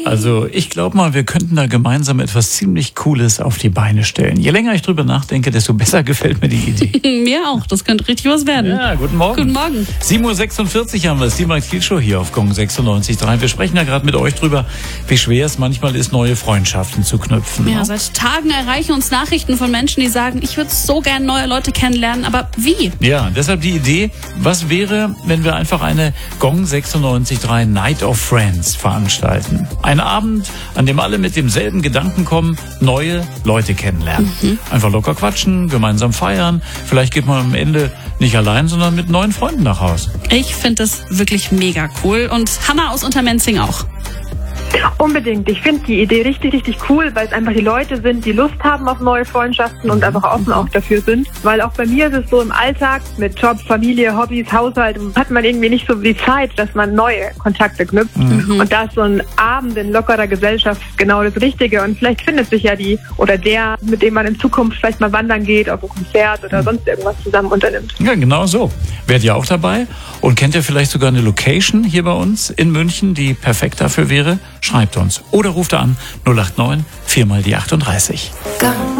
Also ich glaube mal, wir könnten da gemeinsam etwas ziemlich Cooles auf die Beine stellen. Je länger ich drüber nachdenke, desto besser gefällt mir die Idee. Mir auch, das könnte richtig was werden. Ja, guten Morgen. Guten Morgen. 7:46 Uhr haben wir es, die Max Kiel Show hier auf Gong 96.3. Wir sprechen ja gerade mit euch drüber, wie schwer es manchmal ist, neue Freundschaften zu knüpfen. Ja, seit Tagen erreichen uns Nachrichten von Menschen, die sagen, ich würde so gern neue Leute kennenlernen, aber wie? Ja, deshalb die Idee, was wäre, wenn wir einfach eine Gong 96.3 Night of Friends veranstalten? Ein Abend, an dem alle mit demselben Gedanken kommen, neue Leute kennenlernen. Einfach locker quatschen, gemeinsam feiern. Vielleicht geht man am Ende nicht allein, sondern mit neuen Freunden nach Haus. Ich finde das wirklich mega cool und Hanna aus Untermenzing auch. Unbedingt. Ich finde die Idee richtig, richtig cool, weil es einfach die Leute sind, die Lust haben auf neue Freundschaften und einfach offen auch dafür sind. Weil auch bei mir ist es so im Alltag mit Job, Familie, Hobbys, Haushalt, hat man irgendwie nicht so die Zeit, dass man neue Kontakte knüpft. Und da ist so ein Abend in lockerer Gesellschaft genau das Richtige. Und vielleicht findet sich ja die oder der, mit dem man in Zukunft vielleicht mal wandern geht, auf ein Konzert oder sonst irgendwas zusammen unternimmt. Ja, genau so. Wärt ihr auch dabei? Und kennt ihr vielleicht sogar eine Location hier bei uns in München, die perfekt dafür wäre? Schreibt uns oder ruft an 089 4 mal die 38.